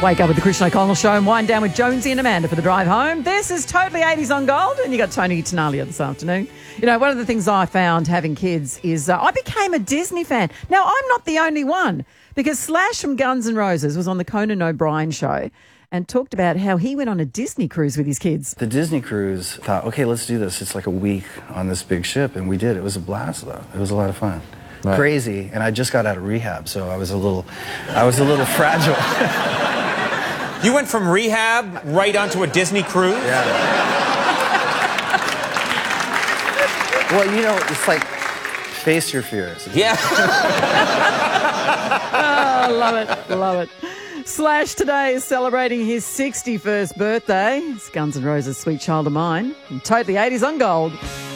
Wake up with the Christian O'Connell Show and wind down with Jonesy and Amanda for the drive home. This is Totally 80s on Gold, and you got Tony Tenalia this afternoon. You know, one of the things I found having kids is I became a Disney fan. Now, I'm not the only one, because Slash from Guns N' Roses was on the Conan O'Brien show and talked about how he went on a Disney cruise with his kids. The Disney cruise thought, okay, let's do this. It's like a week on this big ship, and we did. It was a blast, though. It was a lot of fun. Right. Crazy, and I just got out of rehab, so I was a little fragile. You went from rehab right onto a Disney cruise? Yeah. Well, you know, it's like face your fears. Yeah. Oh, love it. Slash today is celebrating his 61st birthday. It's Guns N' Roses' Sweet Child of Mine. And Totally 80s on Gold.